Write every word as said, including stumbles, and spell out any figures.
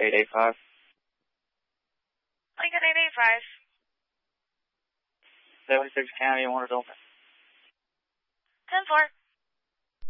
eight eight five. Lincoln eight eight five. seventy-six County, one is open. ten four.